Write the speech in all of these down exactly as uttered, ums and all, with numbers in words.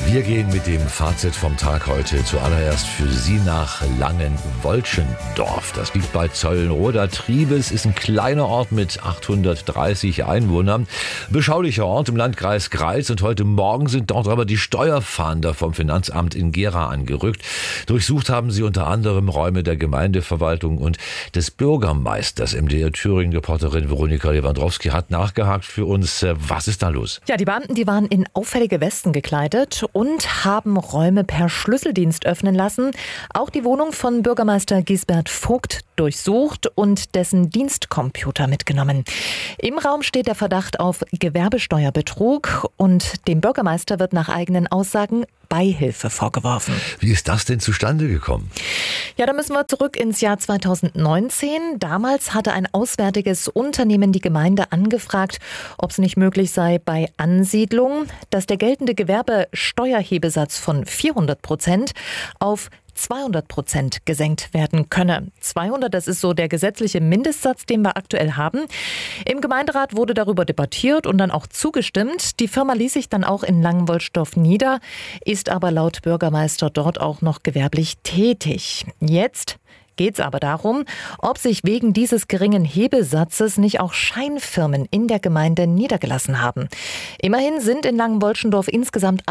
Wir gehen mit dem Fazit vom Tag heute zuallererst für Sie nach Langenwolschendorf. Das liegt bei Zeulenroda. Triebes ist ein kleiner Ort mit achthundertdreißig Einwohnern. Beschaulicher Ort im Landkreis Greiz. Und heute Morgen sind dort aber die Steuerfahnder vom Finanzamt in Gera angerückt. Durchsucht haben sie unter anderem Räume der Gemeindeverwaltung und des Bürgermeisters. M D R Thüringen-Reporterin Veronika Lewandowski hat nachgehakt für uns. Was ist da los? Ja, die Beamten, die waren in auffällige Westen gekleidet und haben Räume per Schlüsseldienst öffnen lassen. Auch die Wohnung von Bürgermeister Gisbert Vogt durchsucht und dessen Dienstcomputer mitgenommen. Im Raum steht der Verdacht auf Gewerbesteuerbetrug und dem Bürgermeister wird nach eigenen Aussagen Beihilfe vorgeworfen. Wie ist das denn zustande gekommen? Ja, da müssen wir zurück ins Jahr zweitausendneunzehn. Damals hatte ein auswärtiges Unternehmen die Gemeinde angefragt, ob es nicht möglich sei, bei Ansiedlung, dass der geltende Gewerbesteuerhebesatz von vierhundert Prozent auf zweihundert Prozent gesenkt werden könne. zweihundert, das ist so der gesetzliche Mindestsatz, den wir aktuell haben. Im Gemeinderat wurde darüber debattiert und dann auch zugestimmt. Die Firma ließ sich dann auch in Langenwolschdorf nieder, ist aber laut Bürgermeister dort auch noch gewerblich tätig. Jetzt geht es aber darum, ob sich wegen dieses geringen Hebesatzes nicht auch Scheinfirmen in der Gemeinde niedergelassen haben. Immerhin sind in Langenwolschendorf insgesamt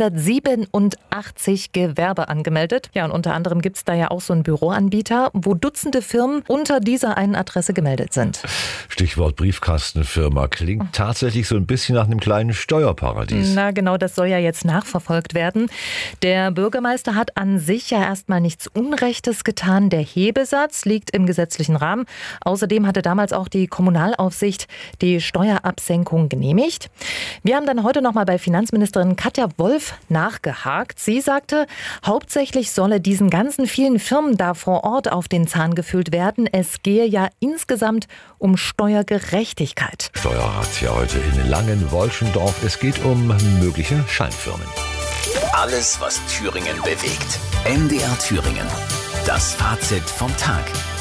hundertsiebenundachtzig Gewerbe angemeldet. Ja, und unter anderem gibt es da ja auch so einen Büroanbieter, wo Dutzende Firmen unter dieser einen Adresse gemeldet sind. Stichwort Briefkastenfirma. Klingt tatsächlich so ein bisschen nach einem kleinen Steuerparadies. Na genau, das soll ja jetzt nachverfolgt werden. Der Bürgermeister hat an sich ja erstmal nichts Unrechtes getan. Der Hebesatz liegt im gesetzlichen Rahmen. Außerdem hatte damals auch die Kommunalaufsicht die Steuerabsenkung genehmigt. Wir haben dann heute nochmal bei Finanzministerin Katja Wolf nachgehakt. Sie sagte, hauptsächlich solle diesen ganzen vielen Firmen da vor Ort auf den Zahn gefühlt werden. Es gehe ja insgesamt um Steuergerechtigkeit. Steuerrat ja heute in Langenwolschendorf. Es geht um mögliche Scheinfirmen. Alles, was Thüringen bewegt. M D R Thüringen. Das Fazit vom Tag.